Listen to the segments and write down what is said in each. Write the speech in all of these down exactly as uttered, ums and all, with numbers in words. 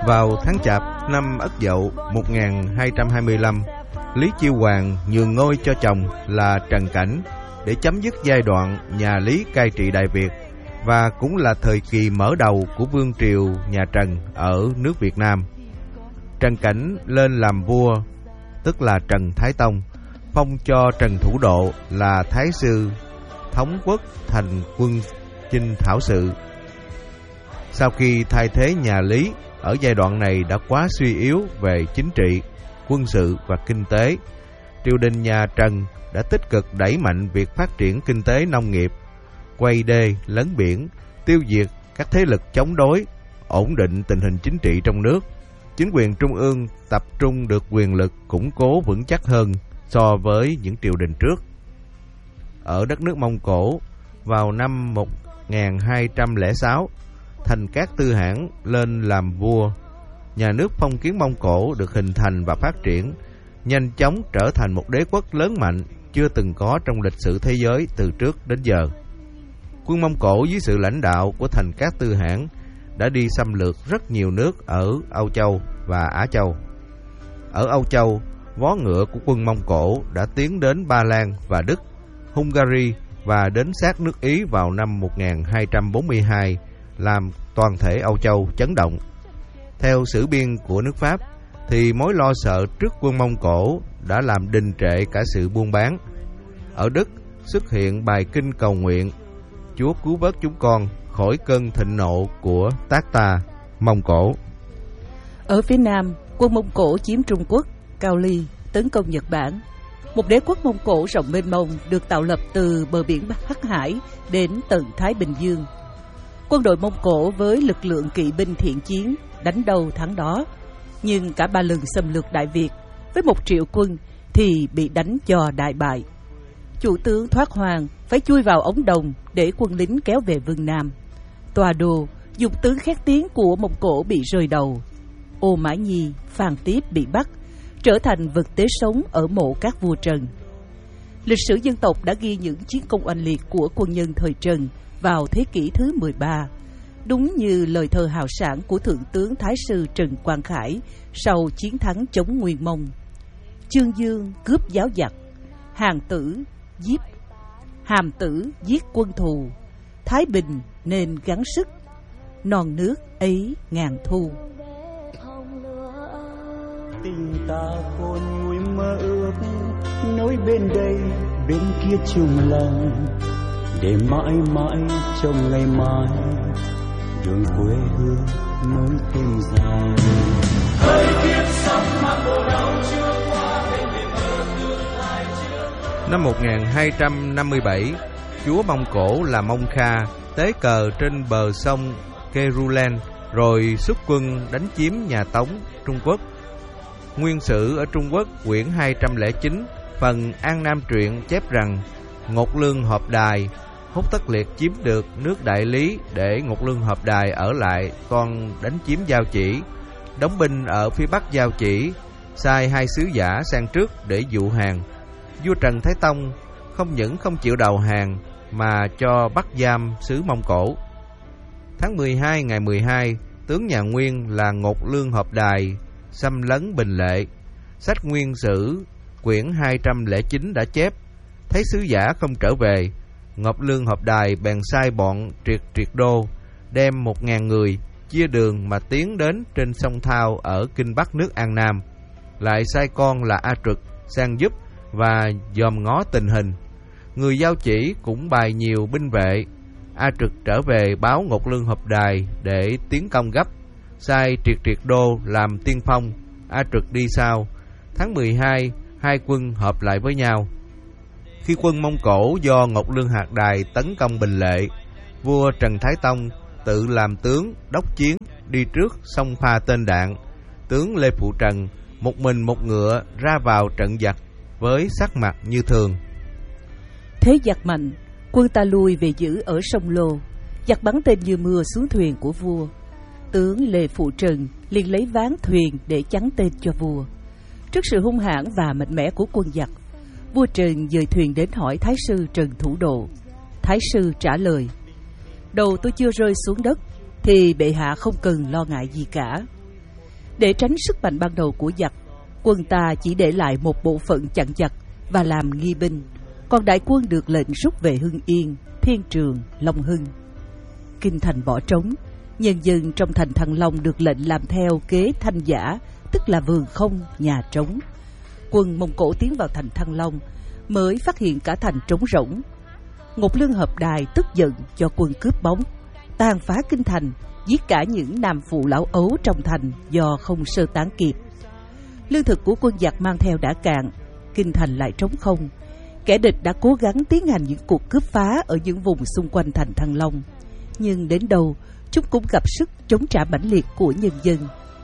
Vào tháng Chạp năm Ất Dậu một nghìn hai trăm hai mươi lăm, Lý Chiêu Hoàng nhường ngôi cho chồng là Trần Cảnh để chấm dứt giai đoạn nhà Lý cai trị Đại Việt, và cũng là thời kỳ mở đầu của vương triều nhà Trần ở nước Việt Nam. Trần Cảnh lên làm vua, tức là Trần Thái Tông, phong cho Trần Thủ Độ là Thái sư thống quốc thành quân chinh thảo sự. Sau khi thay thế nhà Lý ở giai đoạn này đã quá suy yếu về chính trị, quân sự và kinh tế, triều đình nhà Trần đã tích cực đẩy mạnh việc phát triển kinh tế nông nghiệp, quay đê lấn biển, tiêu diệt các thế lực chống đối, ổn định tình hình chính trị trong nước. Chính quyền trung ương tập trung được quyền lực củng cố vững chắc hơn so với những triều đình trước. Ở đất nước Mông Cổ, vào năm một nghìn hai trăm lẻ sáu, Thành Cát Tư Hãn lên làm vua. Nhà nước phong kiến Mông Cổ được hình thành và phát triển, nhanh chóng trở thành một đế quốc lớn mạnh chưa từng có trong lịch sử thế giới từ trước đến giờ. Quân Mông Cổ dưới sự lãnh đạo của Thành Cát Tư Hãn đã đi xâm lược rất nhiều nước ở Âu Châu và Á Châu. Ở Âu Châu, vó ngựa của quân Mông Cổ đã tiến đến Ba Lan và Đức, Hungary và đến sát nước Ý vào năm một nghìn hai trăm bốn mươi hai, làm toàn thể Âu Châu chấn động. Theo sử biên của nước Pháp, thì mối lo sợ trước quân Mông Cổ đã làm đình trệ cả sự buôn bán. Ở Đức xuất hiện bài kinh cầu nguyện: Chúa cứu vớt chúng con khỏi cơn thịnh nộ của Tác Tà, Mông Cổ. Ở phía Nam, quân Mông Cổ chiếm Trung Quốc, Cao Ly, tấn công Nhật Bản. Một đế quốc Mông Cổ rộng mênh mông được tạo lập từ bờ biển Hắc Hải đến tận Thái Bình Dương. Quân đội Mông Cổ với lực lượng kỵ binh thiện chiến, đánh đâu thắng đó. Nhưng cả ba lần xâm lược Đại Việt với một triệu quân thì bị đánh cho đại bại. Chủ tướng thoát hoàng phải chui vào ống đồng để quân lính kéo về Vân Nam. Tòa Đồ, dục tướng khét tiếng của Mông Cổ bị rơi đầu. Ô Mã Nhi, Phan Tiếp bị bắt, trở thành vật tế sống ở mộ các vua Trần. Lịch sử dân tộc đã ghi những chiến công oanh liệt của quân nhân thời Trần vào thế kỷ thứ mười ba, đúng như lời thơ hào sảng của Thượng tướng Thái sư Trần Quang Khải sau chiến thắng chống Nguyên Mông. Chương Dương cướp giáo giặc, Hàn Tử giết Hàm Tử giết quân thù, Thái Bình nên gắng sức, non nước ấy ngàn thu. Tình ta khôn nguôi mơ ước, nối bên đây bên kia chung lòng, để mãi mãi trong ngày mai đường quê hương nối thêm dài. Hơi kiếp sống mặc bộ đầu chưa qua, bên biển mơ tương lai chưa qua. Năm một nghìn hai trăm năm mươi bảy, chúa Mông Cổ là Mông Kha tế cờ trên bờ sông Kerulen, rồi xuất quân đánh chiếm nhà Tống, Trung Quốc. Nguyên sử ở Trung Quốc quyển hai trăm lẻ chín, phần An Nam truyện chép rằng Ngột Lương Hợp Đài, Húc Tất Liệt chiếm được nước Đại Lý để Ngột Lương Hợp Đài ở lại còn đánh chiếm Giao Chỉ, đóng binh ở phía bắc Giao Chỉ, sai hai sứ giả sang trước để dụ hàng. Vua Trần Thái Tông không những không chịu đầu hàng mà cho bắt giam sứ Mông Cổ. Tháng mười hai ngày mười hai, tướng nhà Nguyên là Ngột Lương Hợp Đài xâm lấn Bình Lệ. Sách Nguyên sử quyển hai trăm lẻ chín đã chép: thấy sứ giả không trở về, Ngọc Lương Hợp Đài bèn sai bọn Triệt Triệt Đô đem một ngàn người chia đường mà tiến đến trên sông Thao ở kinh bắc nước An Nam, lại sai con là A Trực sang giúp và dòm ngó tình hình. Người Giao Chỉ cũng bài nhiều binh vệ. A Trực trở về báo Ngọc Lương Hợp Đài để tiến công gấp, sai Triệt Triệt Đô làm tiên phong, A Trực đi sau. Tháng mười hai, hai quân hợp lại với nhau. Khi quân Mông Cổ do Ngọc Lương Hạt Đài tấn công Bình Lệ, vua Trần Thái Tông tự làm tướng đốc chiến, đi trước xông pha tên đạn. Tướng Lê Phụ Trần một mình một ngựa ra vào trận giặc với sắc mặt như thường. Thế giặc mạnh, quân ta lui về giữ ở sông Lô. Giặc bắn tên như mưa xuống thuyền của vua. Tướng Lê Phụ Trần liền lấy ván thuyền để chắn tên cho vua. Trước sự hung hãn và mạnh mẽ của quân giặc, vua Trần dời thuyền đến hỏi Thái sư Trần Thủ Độ. Thái sư trả lời: đầu tôi chưa rơi xuống đất thì bệ hạ không cần lo ngại gì cả. Để tránh sức mạnh ban đầu của giặc, quân ta chỉ để lại một bộ phận chặn giặc và làm nghi binh, còn đại quân được lệnh rút về Hưng Yên, Thiên Trường, Long Hưng. Kinh thành bỏ trống, nhân dân trong thành Thăng Long được lệnh làm theo kế Thanh Giả, tức là vườn không, nhà trống. Quân Mông Cổ tiến vào thành Thăng Long mới phát hiện cả thành trống rỗng. Ngột Lương Hợp Đài tức giận cho quân cướp bóng, tàn phá kinh thành, giết cả những nam phụ lão ấu trong thành do không sơ tán kịp. Lương thực của quân giặc mang theo đã cạn, kinh thành lại trống không. Kẻ địch đã cố gắng tiến hành những cuộc cướp phá ở những vùng xung quanh thành Thăng Long, nhưng đến đâu chúng cũng gặp sức chống trả mãnh liệt của nhân dân.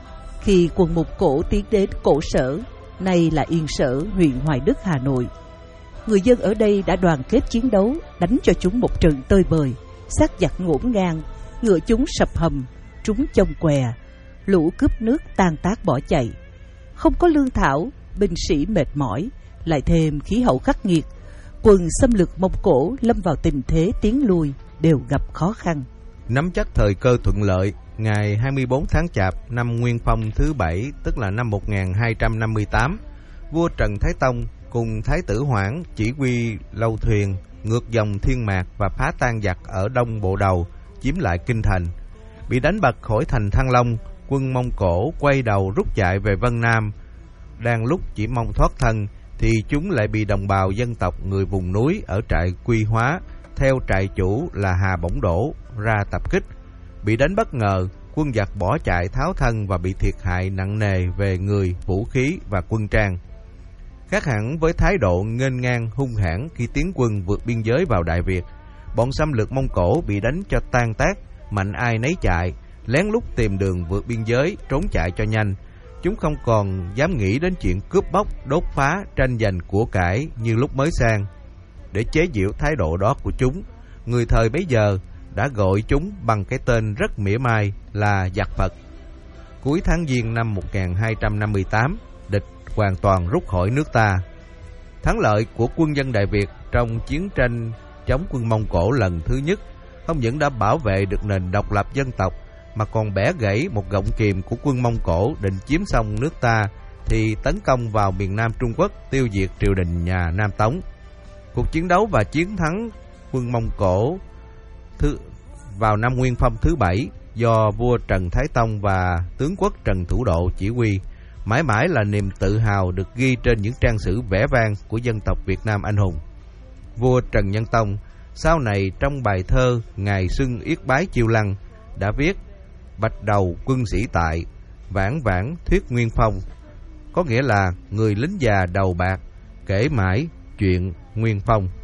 Khi quân Mông Cổ tiến đến Cổ Sở, nay là Yên Sở, huyện Hoài Đức, Hà Nội, người dân ở đây đã đoàn kết chiến đấu, đánh cho chúng một trận tơi bời, xác giặc ngổn ngang, ngựa chúng sập hầm, trúng chông què, lũ cướp nước tan tác bỏ chạy. Không có lương thảo, binh sĩ mệt mỏi, lại thêm khí hậu khắc nghiệt, quân xâm lược Mông Cổ lâm vào tình thế tiến lui đều gặp khó khăn. Nắm chắc thời cơ thuận lợi, ngày hai mươi bốn tháng Chạp năm Nguyên Phong thứ bảy, tức là năm một nghìn hai trăm năm mươi tám, vua Trần Thái Tông cùng Thái tử Hoảng chỉ huy lâu thuyền ngược dòng Thiên Mạc và phá tan giặc ở Đông Bộ Đầu, chiếm lại kinh thành. Bị đánh bật khỏi thành Thăng Long, quân Mông Cổ quay đầu rút chạy về Vân Nam. Đang lúc chỉ mong thoát thân thì chúng lại bị đồng bào dân tộc người vùng núi ở trại Quy Hóa theo trại chủ là Hà Bổng Đỗ ra tập kích. Bị đánh bất ngờ, quân giặc bỏ chạy tháo thân và bị thiệt hại nặng nề về người, vũ khí và quân trang. Khác hẳn với thái độ nghênh ngang hung hãn khi tiến quân vượt biên giới vào Đại Việt, bọn xâm lược Mông Cổ bị đánh cho tan tác, mạnh ai nấy chạy, lén lút tìm đường vượt biên giới, trốn chạy cho nhanh. Chúng không còn dám nghĩ đến chuyện cướp bóc, đốt phá, tranh giành của cải như lúc mới sang. Để chế giễu thái độ đó của chúng, người thời bấy giờ đã gọi chúng bằng cái tên rất mỉa mai là giặc Phật. Cuối tháng Giêng năm một nghìn hai trăm năm mươi tám, địch hoàn toàn rút khỏi nước ta. Thắng lợi của quân dân Đại Việt trong chiến tranh chống quân Mông Cổ lần thứ nhất không những đã bảo vệ được nền độc lập dân tộc, mà còn bẻ gãy một gọng kìm của quân Mông Cổ định chiếm xong nước ta thì tấn công vào miền Nam Trung Quốc, tiêu diệt triều đình nhà Nam Tống. Cuộc chiến đấu và chiến thắng quân Mông Cổ thứ vào năm Nguyên Phong thứ bảy do vua Trần Thái Tông và tướng quốc Trần Thủ Độ chỉ huy, mãi mãi là niềm tự hào được ghi trên những trang sử vẻ vang của dân tộc Việt Nam anh hùng. Vua Trần Nhân Tông sau này trong bài thơ Ngày Xuân Yết Bái Chiêu Lăng đã viết: bạch đầu quân sĩ tại, vãn vãn thuyết Nguyên Phong, có nghĩa là người lính già đầu bạc kể mãi chuyện Nguyên Phong.